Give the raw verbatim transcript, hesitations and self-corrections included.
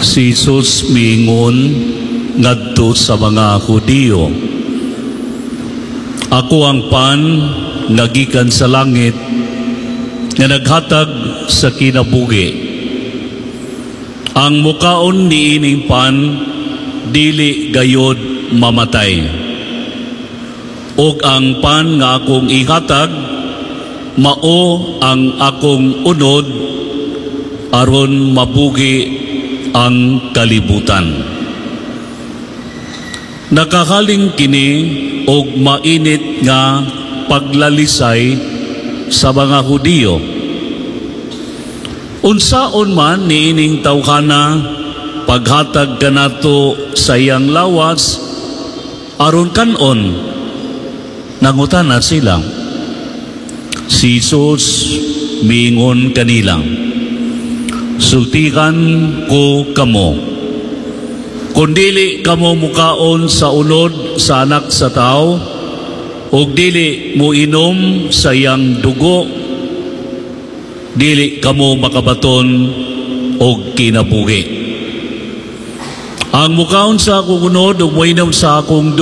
Si Jesus miingon ngadto sa mga Hudiyo, "Ako ang pan nga gikan sa langit nga naghatag sa kinabuhi. Ang mukaon niining pan dili gayod mamatay. Ug ang pan nga akong ihatag mao ang akong unod aron mabugi ang kalibutan." Nakahaling kini og mainit nga paglalisay sa mga Hudiyo. Unsaon man niining tawhana paghatag kanato sa iyang lawas aron kanon, nangutana sila. Si Jesus miingon kanila, "Sultihan ko kamo, kung dili kamo mukaon sa unod sa anak sa tao, ug dili mo inom sa iyang dugo, dili kamo makabaton og kinabuhi. Ang mukaon sa akong unod ug moinom sa akong dugo,